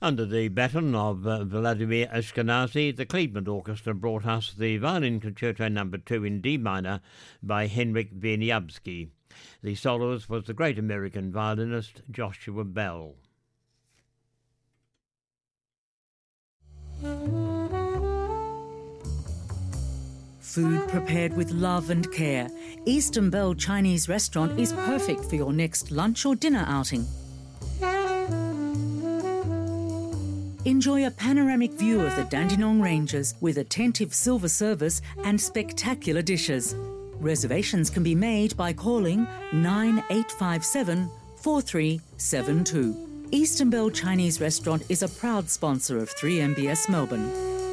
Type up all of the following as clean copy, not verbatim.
Under the baton of Vladimir Ashkenazy, the Cleveland Orchestra brought us the Violin Concerto No. 2 in D minor by Henryk Wieniawski. The soloist was the great American violinist Joshua Bell. Food prepared with love and care, Eastern Bell Chinese Restaurant is perfect for your next lunch or dinner outing. Enjoy a panoramic view of the Dandenong Ranges with attentive silver service and spectacular dishes. Reservations can be made by calling 9857 4372. Eastern Bell Chinese Restaurant is a proud sponsor of 3MBS Melbourne.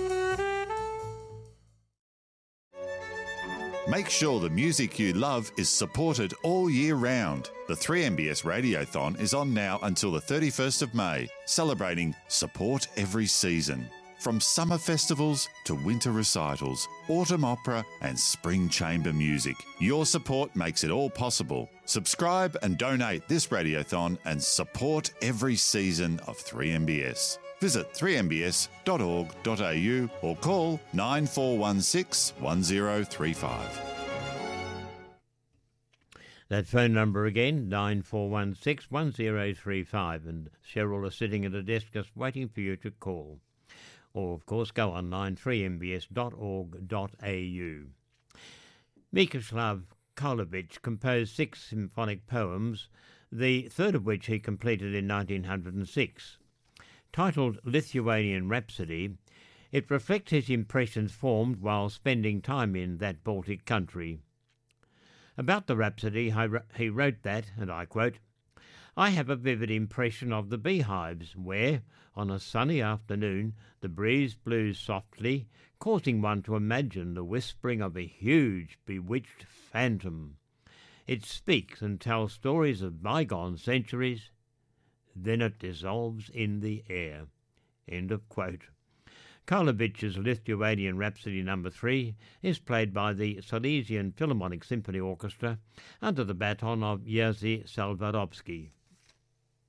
Make sure the music you love is supported all year round. The 3MBS Radiothon is on now until the 31st of May, celebrating Support Every Season. From summer festivals to winter recitals, autumn opera and spring chamber music, your support makes it all possible. Subscribe and donate this Radiothon and support every season of 3MBS. Visit 3mbs.org.au or call 9416 1035. That phone number again, 9416 1035, and Cheryl is sitting at a desk just waiting for you to call. Or, of course, go online, 3mbs.org.au. Mikoslav Karlovich composed 6 symphonic poems, the third of which he completed in 1906. Titled Lithuanian Rhapsody, it reflects his impressions formed while spending time in that Baltic country. About the Rhapsody, he wrote that, and I quote, "I have a vivid impression of the beehives where, on a sunny afternoon, the breeze blew softly, causing one to imagine the whispering of a huge, bewitched phantom. It speaks and tells stories of bygone centuries, then it dissolves in the air." End of quote. Karlovich's Lithuanian Rhapsody No. 3 is played by the Silesian Philharmonic Symphony Orchestra under the baton of Jerzy Salvarovsky.